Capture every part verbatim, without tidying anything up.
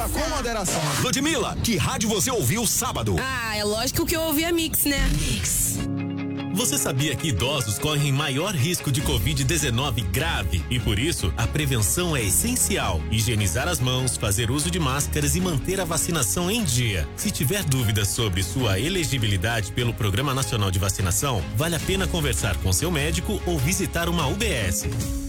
Beba com moderação. Ludmilla, que rádio você ouviu sábado? Ah, é lógico que eu ouvi a Mix, né? Mix. Você sabia que idosos correm maior risco de covid dezenove grave e por isso a prevenção é essencial. Higienizar as mãos, fazer uso de máscaras e manter a vacinação em dia. Se tiver dúvidas sobre sua elegibilidade pelo Programa Nacional de Vacinação, vale a pena conversar com seu médico ou visitar uma U B S.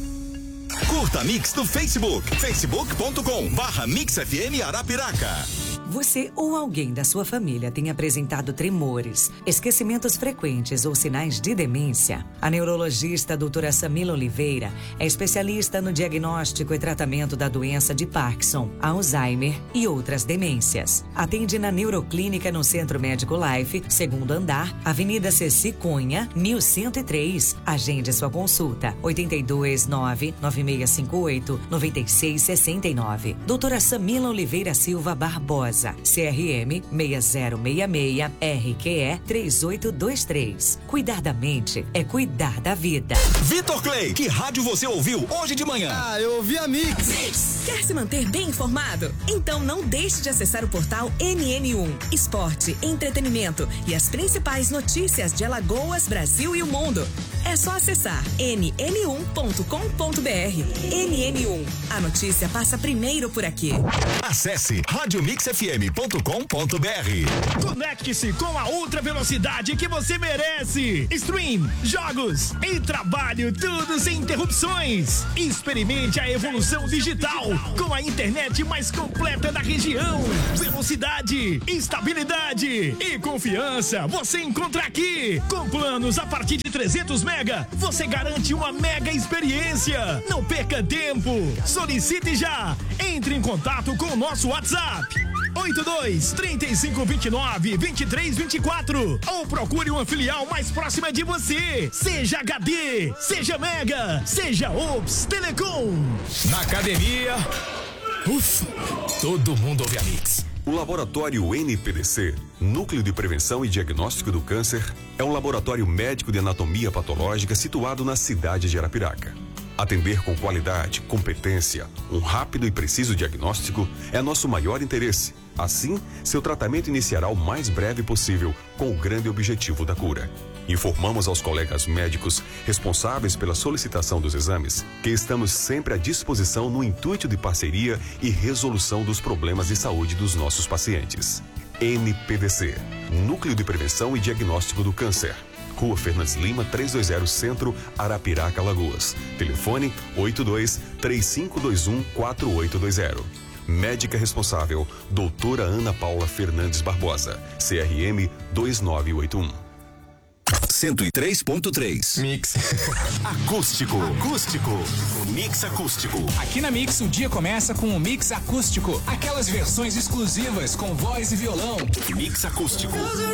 Curta a Mix no Facebook, facebook ponto com barra Mix F M Arapiraca. Você ou alguém da sua família tem apresentado tremores, esquecimentos frequentes ou sinais de demência? A neurologista doutora Samila Oliveira é especialista no diagnóstico e tratamento da doença de Parkinson, Alzheimer e outras demências. Atende na Neuroclínica no Centro Médico Life, segundo andar, Avenida Ceci Cunha, mil cento e três. Agende sua consulta, oito dois nove, nove seis cinco oito, nove seis seis nove. Doutora Samila Oliveira Silva Barbosa, C R M seis zero seis seis, R Q E três oito dois três. Cuidar da mente é cuidar da vida. Vitor Clay, que rádio você ouviu hoje de manhã? Ah, eu ouvi a Mix. Mix. Quer se manter bem informado? Então não deixe de acessar o portal N N um. Esporte, entretenimento e as principais notícias de Alagoas, Brasil e o mundo. É só acessar n n um ponto com ponto b r. N N um. A notícia passa primeiro por aqui. Acesse rádio mix f m ponto com ponto b r. Conecte-se com a ultra velocidade que você merece. Stream, jogos e trabalho, tudo sem interrupções. Experimente a evolução digital com a internet mais completa da região. Velocidade, estabilidade e confiança você encontra aqui. Com planos a partir de trezentos mega, você garante uma mega experiência. Não perca tempo. Solicite já. Entre em contato com o nosso WhatsApp. oito dois, três cinco dois nove, dois três dois quatro ou procure uma filial mais próxima de você. Seja H D, seja Mega, seja Ops Telecom. Na academia, ufa, todo mundo ouve a Mix. O Laboratório N P D C, Núcleo de Prevenção e Diagnóstico do Câncer, é um laboratório médico de anatomia patológica situado na cidade de Arapiraca. Atender com qualidade, competência, um rápido e preciso diagnóstico é nosso maior interesse. Assim, seu tratamento iniciará o mais breve possível, com o grande objetivo da cura. Informamos aos colegas médicos responsáveis pela solicitação dos exames que estamos sempre à disposição no intuito de parceria e resolução dos problemas de saúde dos nossos pacientes. N P D C, Núcleo de Prevenção e Diagnóstico do Câncer. Rua Fernandes Lima, trezentos e vinte Centro, Arapiraca, Alagoas. Telefone oito dois, três cinco dois um, quatro oito dois zero. Médica responsável, doutora Ana Paula Fernandes Barbosa. C R M dois nove oito um. cento e três ponto três. Mix. Acústico. Acústico. Mix acústico. Aqui na Mix o dia começa com o Mix acústico. Aquelas versões exclusivas com voz e violão. Mix acústico.